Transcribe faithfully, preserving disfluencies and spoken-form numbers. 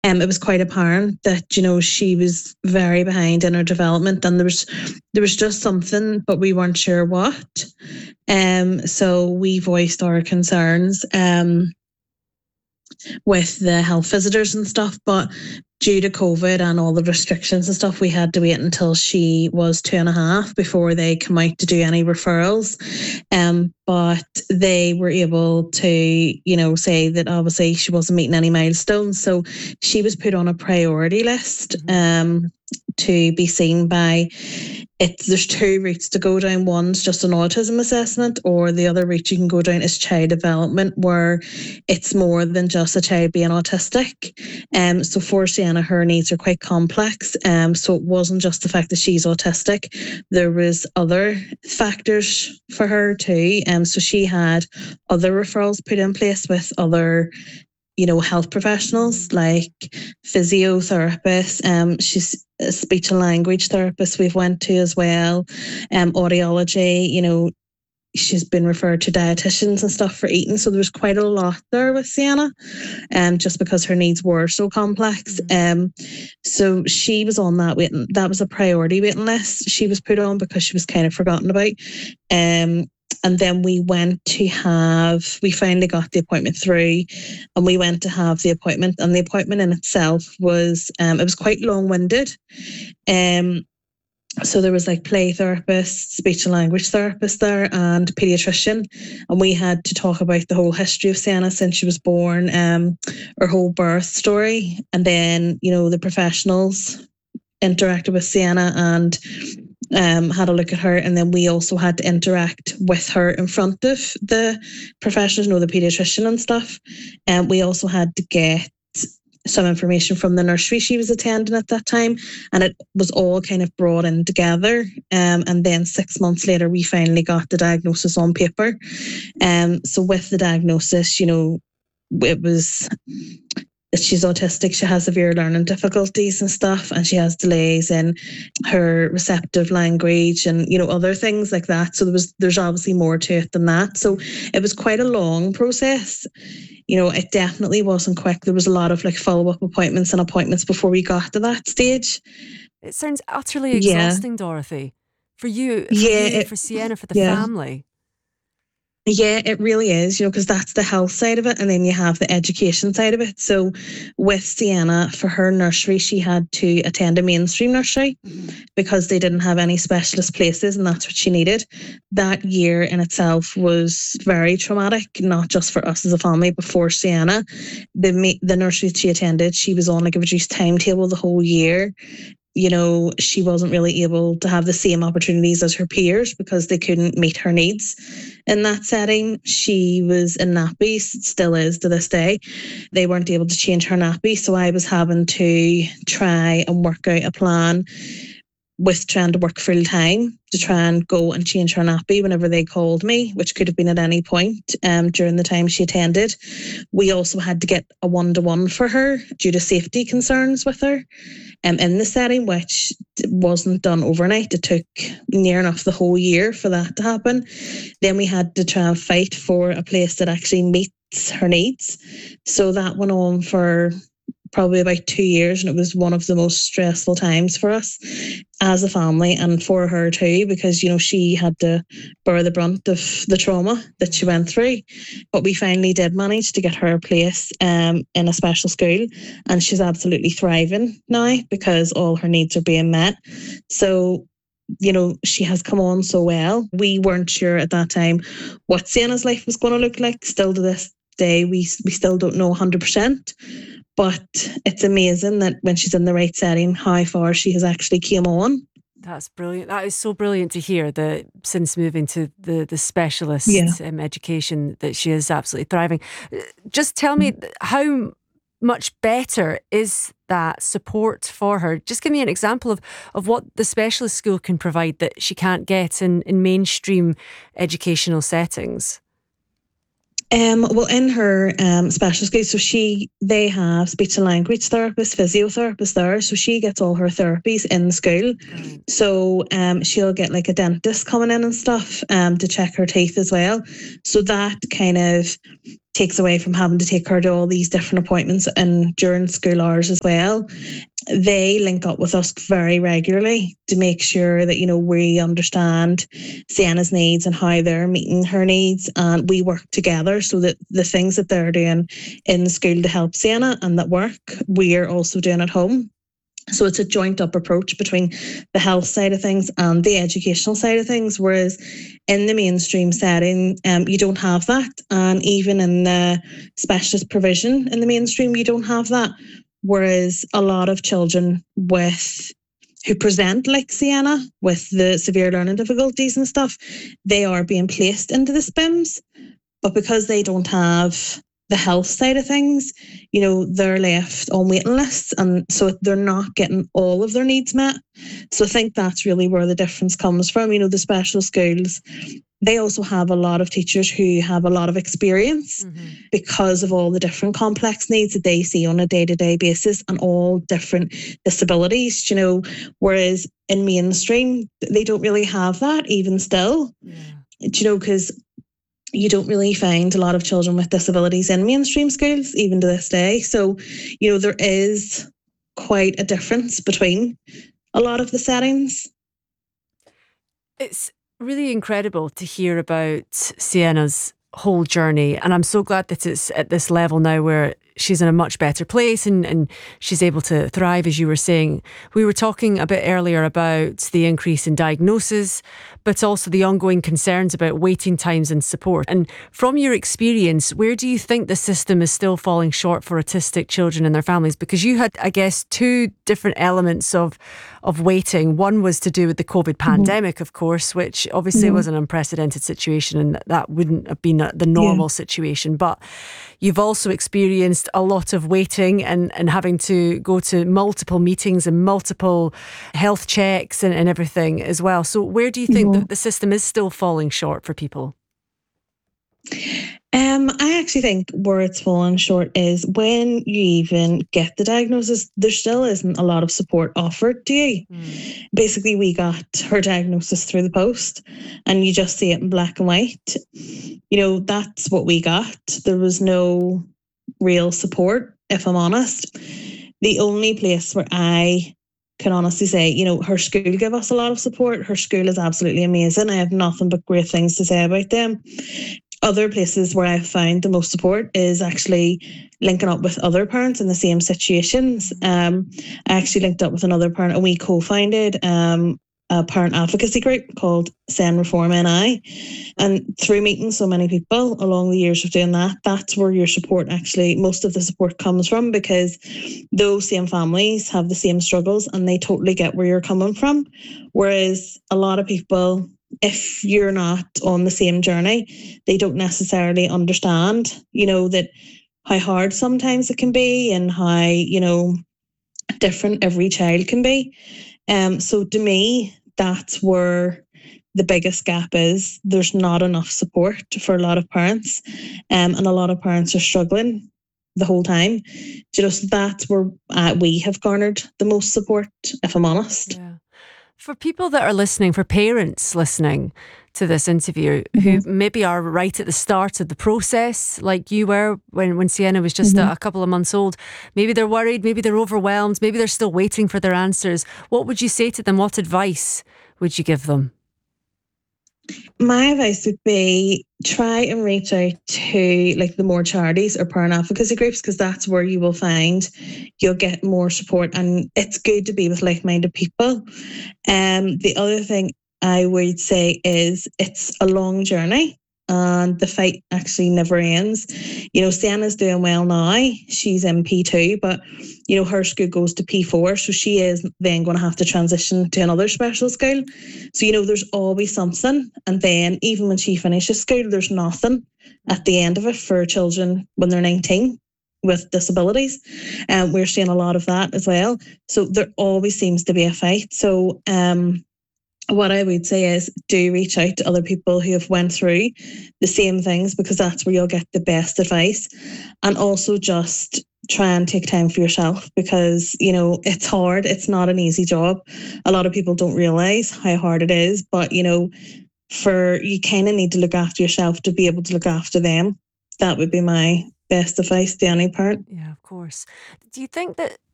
um, it was quite apparent that, you know, she was very behind in her development, and there was there was just something, but we weren't sure what. Um, so we voiced our concerns um, with the health visitors and stuff, but due to COVID and all the restrictions and stuff, we had to wait until she was two and a half before they come out to do any referrals. Um, but they were able to, you know, say that obviously she wasn't meeting any milestones. So she was put on a priority list um, to be seen by, it's, there's two routes to go down. One's just an autism assessment, or the other route you can go down is child development, where it's more than just a child being autistic. Um, so for Sienna, her needs are quite complex. Um, so it wasn't just the fact that she's autistic. There was other factors for her too. Um, so she had other referrals put in place with other, you know, health professionals like physiotherapists. Um, she's a speech and language therapist we've went to as well. Um, audiology, you know, she's been referred to dietitians and stuff for eating. So there's quite a lot there with Sienna, um, just because her needs were so complex. Um, so she was on that waiting. That was a priority waiting list she was put on because she was kind of forgotten about. Um, and then we went to have, we finally got the appointment through, and we went to have the appointment. And the appointment in itself was, um, it was quite long-winded. Um, So there was like play therapists, speech and language therapists there, and a paediatrician. And we had to talk about the whole history of Sienna since she was born, um, her whole birth story. And then, you know, the professionals interacted with Sienna and um, had a look at her. And then we also had to interact with her in front of the professionals, you know, the paediatrician and stuff. And we also had to get some information from the nursery she was attending at that time, and it was all kind of brought in together. Um, and then six months later, we finally got the diagnosis on paper. Um, so with the diagnosis, you know, it was that she's autistic, she has severe learning difficulties and stuff, and she has delays in her receptive language and, you know, other things like that. So there was there's obviously more to it than that. So it was quite a long process. You know, it definitely wasn't quick. There was a lot of like follow-up appointments and appointments before we got to that stage. It sounds utterly exhausting, yeah. Dorothy. For you, for yeah, you, it, for Sienna, for the yeah. family. Yeah, it really is, you know, because that's the health side of it, and then you have the education side of it. So with Sienna, for her nursery, she had to attend a mainstream nursery mm-hmm. because they didn't have any specialist places, and that's what she needed. That year in itself was very traumatic, not just for us as a family, but for Sienna. The, the nursery she attended, she was on like a reduced timetable the whole year. You know, she wasn't really able to have the same opportunities as her peers because they couldn't meet her needs in that setting. She was in nappies, still is to this day. They weren't able to change her nappy, so I was having to try and work out a plan with trying to work full time to try and go and change her nappy whenever they called me, which could have been at any point um, during the time she attended. We also had to get a one-to-one for her due to safety concerns with her um, in the setting, which wasn't done overnight. It took near enough the whole year for that to happen. Then we had to try and fight for a place that actually meets her needs. So that went on for probably about two years, and it was one of the most stressful times for us as a family and for her too, because, you know, she had to bear the brunt of the trauma that she went through. But we finally did manage to get her a place um, in a special school, and she's absolutely thriving now because all her needs are being met. So, you know, she has come on so well. We weren't sure at that time what Sienna's life was going to look like. Still to this day, we we still don't know one hundred percent. But it's amazing that when she's in the right setting, how far she has actually came on. That's brilliant. That is so brilliant to hear that since moving to the, the specialist yeah. um, education that she is absolutely thriving. Just tell me, how much better is that support for her? Just give me an example of, of what the specialist school can provide that she can't get in, in mainstream educational settings. Um, well, in her um, special school, so she they have speech and language therapists, physiotherapists there, so she gets all her therapies in the school. Mm. So um, she'll get like a dentist coming in and stuff um, to check her teeth as well. So that kind of takes away from having to take her to all these different appointments and during school hours as well. They link up with us very regularly to make sure that, you know, we understand Sienna's needs and how they're meeting her needs, and we work together so that the things that they're doing in school to help Sienna and that work, we are also doing at home. So it's a joint up approach between the health side of things and the educational side of things, whereas in the mainstream setting, um, you don't have that. And even in the specialist provision in the mainstream, you don't have that. Whereas a lot of children with who present like Sienna with the severe learning difficulties and stuff, they are being placed into the S P I Ms. But because they don't have the health side of things, you know, they're left on waiting lists, and so they're not getting all of their needs met. So I think that's really where the difference comes from. You know, the special schools, they also have a lot of teachers who have a lot of experience mm-hmm. because of all the different complex needs that they see on a day-to-day basis and all different disabilities, you know, whereas in mainstream, they don't really have that even still, yeah. you know, because you don't really find a lot of children with disabilities in mainstream schools, even to this day. So, you know, there is quite a difference between a lot of the settings. It's really incredible to hear about Sienna's whole journey, and I'm so glad that it's at this level now where she's in a much better place and, and she's able to thrive, as you were saying. We were talking a bit earlier about the increase in diagnosis, but also the ongoing concerns about waiting times and support. And from your experience, where do you think the system is still falling short for autistic children and their families? Because you had, I guess, two different elements of of waiting. One was to do with the COVID pandemic, mm-hmm. of course, which obviously mm-hmm. was an unprecedented situation, and that wouldn't have been the normal yeah. situation. But you've also experienced a lot of waiting and, and having to go to multiple meetings and multiple health checks and, and everything as well. So where do you think mm-hmm. that the system is still falling short for people? Um, I actually think where it's fallen short is when you even get the diagnosis, there still isn't a lot of support offered to you. Mm. Basically, we got her diagnosis through the post and you just see it in black and white. You know, that's what we got. There was no real support, if I'm honest. The only place where I can honestly say, you know, her school gave us a lot of support. Her school is absolutely amazing. I have nothing but great things to say about them. Other places where I've found the most support is actually linking up with other parents in the same situations. Um, I actually linked up with another parent and we co-founded um, a parent advocacy group called Send Reform N I. And through meeting so many people along the years of doing that, that's where your support actually, most of the support comes from, because those same families have the same struggles and they totally get where you're coming from. Whereas a lot of people, if you're not on the same journey, they don't necessarily understand, you know, that how hard sometimes it can be and how, you know, different every child can be. Um, so to me, that's where the biggest gap is. There's not enough support for a lot of parents, um, and a lot of parents are struggling the whole time. Just that's where uh, we have garnered the most support, if I'm honest. Yeah. For people that are listening, for parents listening to this interview, mm-hmm. who maybe are right at the start of the process, like you were when, when Sienna was just mm-hmm. a, a couple of months old, maybe they're worried, maybe they're overwhelmed, maybe they're still waiting for their answers. What would you say to them? What advice would you give them? My advice would be try and reach out to like the more charities or parent advocacy groups, because that's where you will find you'll get more support, and it's good to be with like-minded people. Um, the other thing I would say is it's a long journey and the fight actually never ends. You know, Sienna's doing well now. She's in P two, but, you know, her school goes to P four. So she is then going to have to transition to another special school. So, you know, there's always something. And then even when she finishes school, there's nothing at the end of it for children when they're nineteen with disabilities. And um, we're seeing a lot of that as well. So there always seems to be a fight. So, um, what I would say is do reach out to other people who have went through the same things, because that's where you'll get the best advice. And also just try and take time for yourself, because, you know, it's hard. It's not an easy job. A lot of people don't realise how hard it is, but, you know, for you kind of need to look after yourself to be able to look after them. that would be my best advice to any parent. Yeah, of course. Do you think that